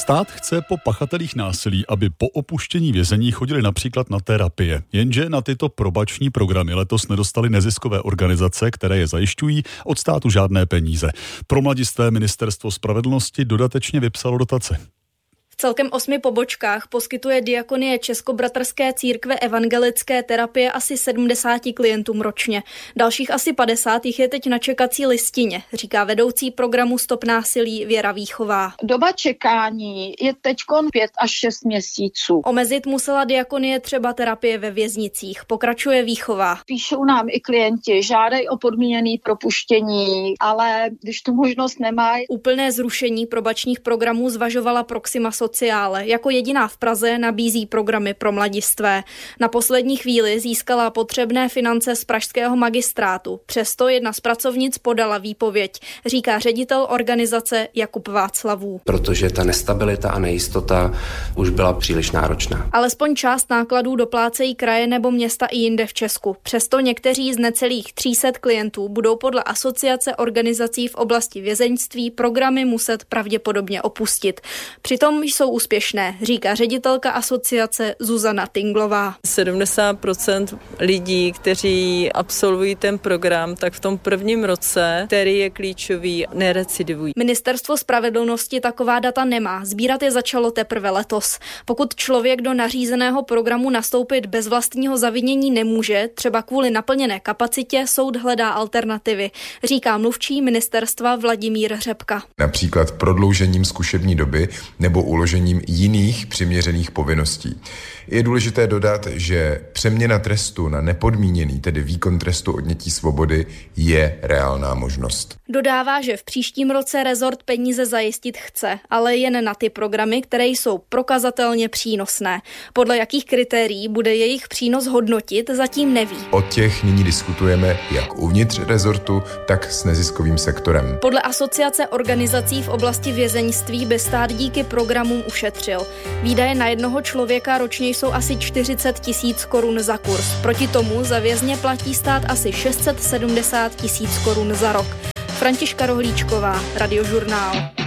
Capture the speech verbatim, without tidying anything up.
Stát chce po pachatelích násilí, aby po opuštění vězení chodili například na terapie. Jenže na tyto probační programy letos nedostali neziskové organizace, které je zajišťují, od státu žádné peníze. Pro mladistvé ministerstvo spravedlnosti dodatečně vypsalo dotace. V celkem osmi pobočkách poskytuje Diakonie Českobratrské církve evangelické terapie asi sedmdesáti klientům ročně. Dalších asi padesát jich je teď na čekací listině, říká vedoucí programu Stop násilí Věra Víchová. Doba čekání je teďkon pět až šest měsíců. Omezit musela Diakonie třeba terapie ve věznicích, pokračuje Víchová. Píšou nám i klienti, žádají o podmíněné propuštění, ale když tu možnost nemají. Úplné zrušení probačních programů zvažovala Proxima Sociále. Jako jediná v Praze nabízí programy pro mladistvé. Na poslední chvíli získala potřebné finance z pražského magistrátu. Přesto jedna z pracovnic podala výpověď, říká ředitel organizace Jakub Václavů. Protože ta nestabilita a nejistota už byla příliš náročná. Alespoň část nákladů doplácejí kraje nebo města i jinde v Česku. Přesto někteří z necelých tří set klientů budou podle Asociace organizací v oblasti vězeňství programy muset pravděpodobně opustit. Přitom jsou úspěšné, říká ředitelka asociace Zuzana Tinglová. sedmdesát procent lidí, kteří absolvují ten program, tak v tom prvním roce, který je klíčový, nerecidivují. Ministerstvo spravedlnosti taková data nemá. Sbírat je začalo teprve letos. Pokud člověk do nařízeného programu nastoupit bez vlastního zavinění nemůže, třeba kvůli naplněné kapacitě, soud hledá alternativy, říká mluvčí ministerstva Vladimír Řepka. Například prodloužením zkušební doby nebo uložením jiných přiměřených povinností. Je důležité dodat, že přeměna trestu na nepodmíněný, tedy výkon trestu odnětí svobody, je reálná možnost. Dodává, že v příštím roce rezort peníze zajistit chce, ale jen na ty programy, které jsou prokazatelně přínosné. Podle jakých kritérií bude jejich přínos hodnotit, zatím neví. O těch nyní diskutujeme jak uvnitř rezortu, tak s neziskovým sektorem. Podle Asociace organizací v oblasti vězeňství by stát díky programům ušetřil. Výdaje na jednoho člověka ročně jsou asi čtyřicet tisíc korun za kurz. Proti tomu za vězně platí stát asi šest set sedmdesát tisíc korun za rok. Františka Rohlíčková, Radiožurnál.